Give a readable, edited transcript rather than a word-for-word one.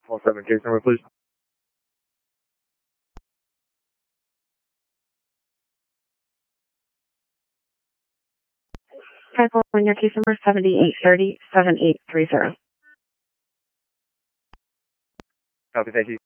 7 case number, please. California case number 7830-7830. Copy, thank you.